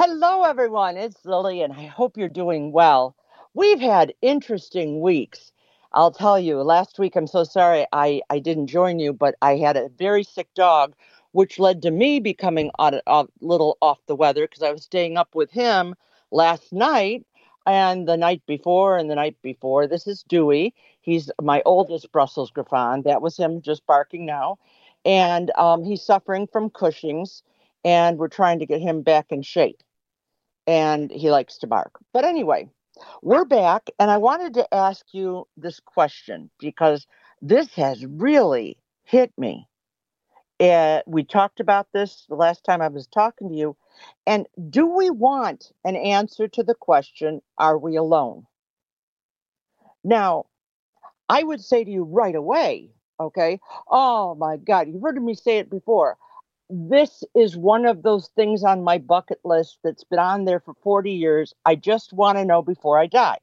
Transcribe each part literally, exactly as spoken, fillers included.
Hello, everyone. It's Lily, and I hope you're doing well. We've had interesting weeks. I'll tell you, last week, I'm so sorry I, I didn't join you, but I had a very sick dog, which led to me becoming a, a little off the weather because I was staying up with him last night and the night before and the night before. This is Dewey. He's my oldest Brussels Griffon. That was him just barking now. And um, he's suffering from Cushing's, and we're trying to get him back in shape and he likes to bark. But anyway, we're back, and I wanted to ask you this question because this has really hit me. Uh, we talked about this the last time I was talking to you. And do we want an answer to the question, are we alone? Now, I would say to you right away, okay, oh my God, you've heard me say it before. This is one of those things on my bucket list that's been on there for forty years. I just want to know before I die.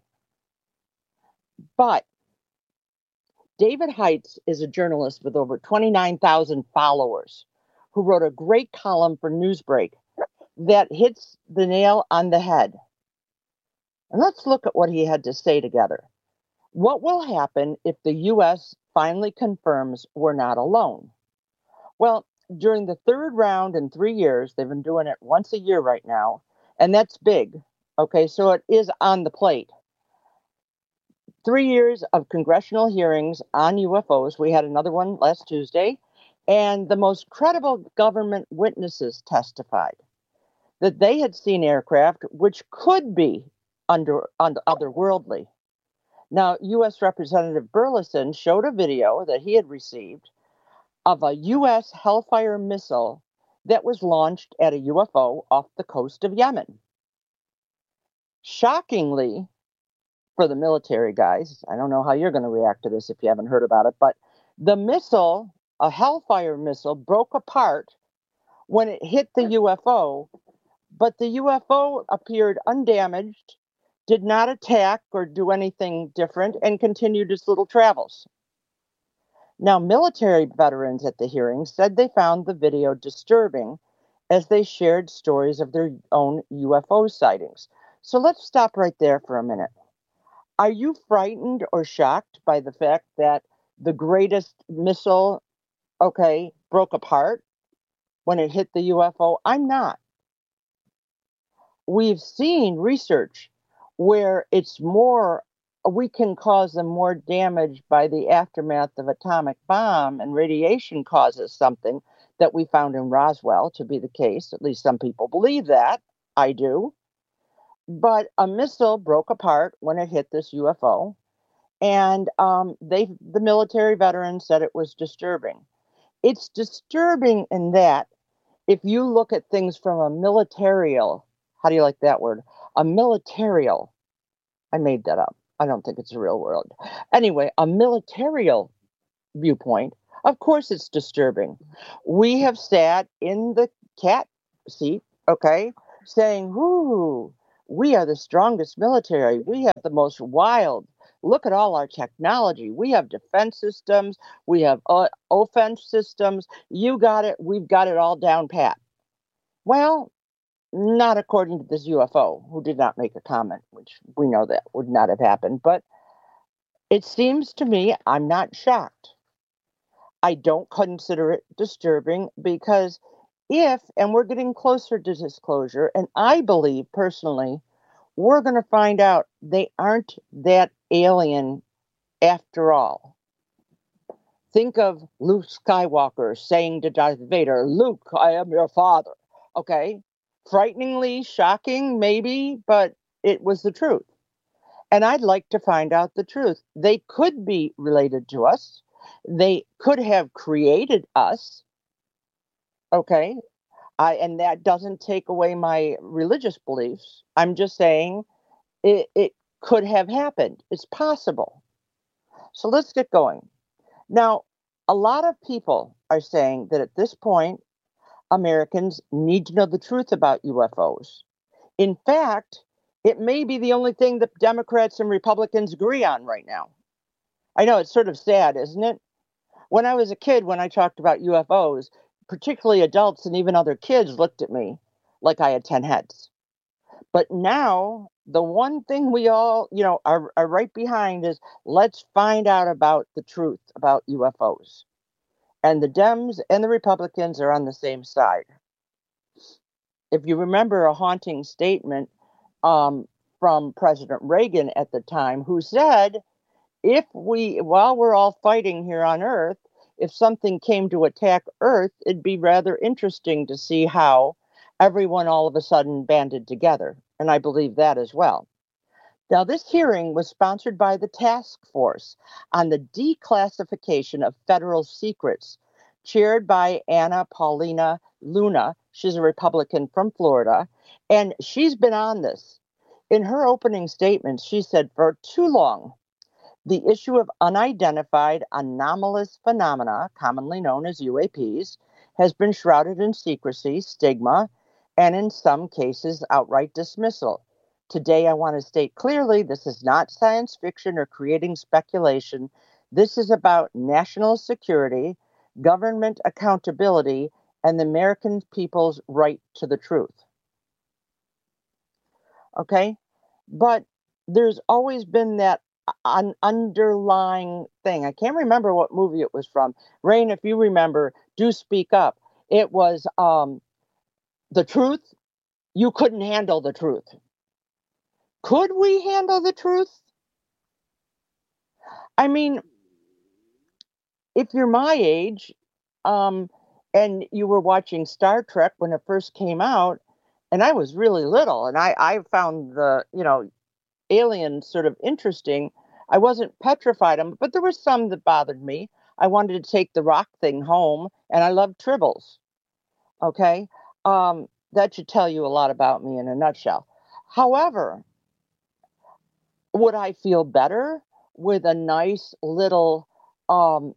But David Heitz is a journalist with over twenty-nine thousand followers who wrote a great column for Newsbreak that hits the nail on the head. And let's look at what he had to say together. What will happen if the U S finally confirms we're not alone? Well, during the third round in three years, they've been doing it once a year right now, and that's big. Okay, so it is on the plate. Three years of congressional hearings on U F Os. We had another one last Tuesday, and the most credible government witnesses testified that they had seen aircraft which could be under, under otherworldly. Now, U S. Representative Burleson showed a video that he had received of a U S Hellfire missile that was launched at a U F O off the coast of Yemen. Shockingly, for the military guys, I don't know how you're going to react to this if you haven't heard about it, but the missile, a Hellfire missile, broke apart when it hit the U F O, but the U F O appeared undamaged, did not attack or do anything different, and continued its little travels. Now, military veterans at the hearing said they found the video disturbing as they shared stories of their own U F O sightings. So let's stop right there for a minute. Are you frightened or shocked by the fact that the greatest missile, okay, broke apart when it hit the U F O? I'm not. We've seen research where it's more, we can cause them more damage by the aftermath of atomic bomb, and radiation causes something that we found in Roswell to be the case. At least some people believe that. I do. But a missile broke apart when it hit this U F O, and um, they, the military veterans said it was disturbing. It's disturbing in that if you look at things from a militarial, how do you like that word? A militarial, I made that up. I don't think it's a real word. Anyway, a militarial viewpoint, of course it's disturbing. We have sat in the cat seat, okay, saying, whoo, we are the strongest military. We have the most wild. Look at all our technology. We have defense systems. We have uh, offense systems. You got it. We've got it all down pat. Well, not according to this U F O, who did not make a comment, which we know that would not have happened. But it seems to me, I'm not shocked. I don't consider it disturbing because if, and we're getting closer to disclosure, and I believe personally, we're going to find out they aren't that alien after all. Think of Luke Skywalker saying to Darth Vader, Luke, I am your father. Okay? Frighteningly shocking, maybe, but it was the truth. And I'd like to find out the truth. They could be related to us. They could have created us. Okay? I, and that doesn't take away my religious beliefs. I'm just saying it, it could have happened. It's possible. So let's get going. Now, a lot of people are saying that at this point, Americans need to know the truth about U F Os. In fact, it may be the only thing that Democrats and Republicans agree on right now. I know it's sort of sad, isn't it? When I was a kid, when I talked about U F Os, particularly adults and even other kids looked at me like I had ten heads. But now, the one thing we all, you know, are, are right behind is let's find out about the truth about U F Os. And the Dems and the Republicans are on the same side. If you remember a haunting statement um, from President Reagan at the time, who said, if we, while we're all fighting here on Earth, if something came to attack Earth, it'd be rather interesting to see how everyone all of a sudden banded together. And I believe that as well. Now, this hearing was sponsored by the Task Force on the Declassification of Federal Secrets, chaired by Anna Paulina Luna. She's a Republican from Florida, and she's been on this. In her opening statement, she said, for too long, the issue of unidentified anomalous phenomena, commonly known as U A Ps, has been shrouded in secrecy, stigma, and in some cases, outright dismissal. Today, I want to state clearly this is not science fiction or creating speculation. This is about national security, government accountability, and the American people's right to the truth. Okay? But there's always been that un- underlying thing. I can't remember what movie it was from. Rain, if you remember, do speak up. It was um, the truth. You couldn't handle the truth. Could we handle the truth? I mean, if you're my age, um, and you were watching Star Trek when it first came out, and I was really little, and I, I found the, you know, aliens sort of interesting. I wasn't petrified of them, but there were some that bothered me. I wanted to take the rock thing home, and I loved tribbles. Okay? Um, that should tell you a lot about me in a nutshell. However, would I feel better with a nice little um,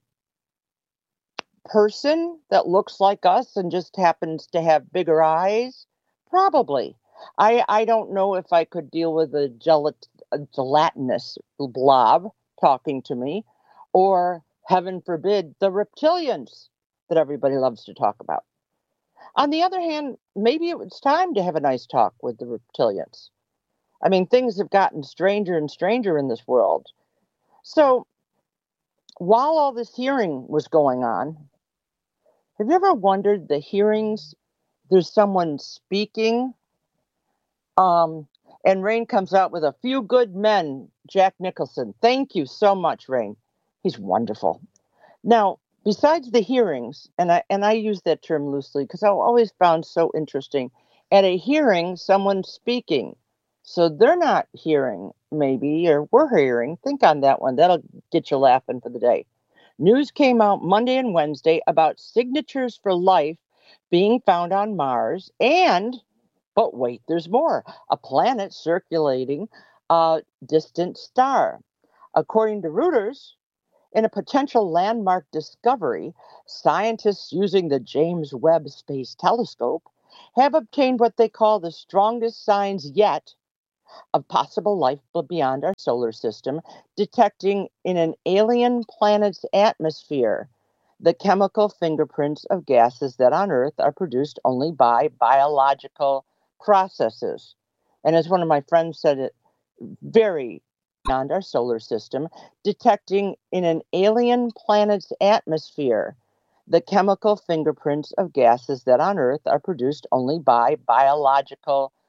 person that looks like us and just happens to have bigger eyes? Probably. I I don't know if I could deal with a, gelat- a gelatinous blob talking to me, or heaven forbid, the reptilians that everybody loves to talk about. On the other hand, maybe it was time to have a nice talk with the reptilians. I mean, things have gotten stranger and stranger in this world. So while all this hearing was going on, have you ever wondered the hearings? There's someone speaking, um, and Rain comes out with a few good men. Jack Nicholson. Thank you so much, Rain. He's wonderful. Now, besides the hearings, and I and I use that term loosely because I've always found so interesting. At a hearing, someone's speaking, so they're not hearing, maybe, or we're hearing. Think on that one. That'll get you laughing for the day. News came out Monday and Wednesday about signatures for life being found on Mars, and, but wait, there's more, a planet circulating a distant star. According to Reuters, in a potential landmark discovery, scientists using the James Webb Space Telescope have obtained what they call the strongest signs yet of possible life beyond our solar system, detecting in an alien planet's atmosphere the chemical fingerprints of gases that on Earth are produced only by biological processes. And as one of my friends said it, very beyond our solar system, detecting in an alien planet's atmosphere the chemical fingerprints of gases that on Earth are produced only by biological